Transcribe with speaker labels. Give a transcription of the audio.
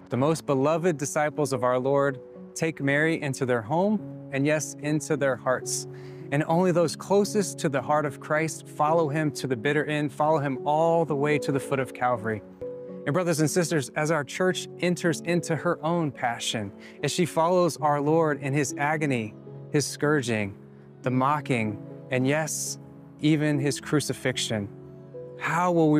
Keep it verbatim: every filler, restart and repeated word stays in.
Speaker 1: The most beloved disciples of our Lord take Mary into their home and, yes, into their hearts. And only those closest to the heart of Christ follow him to the bitter end, follow him all the way to the foot of Calvary. And brothers and sisters, as our church enters into her own passion, as she follows our Lord in his agony, his scourging, the mocking, and yes, even his crucifixion, how will we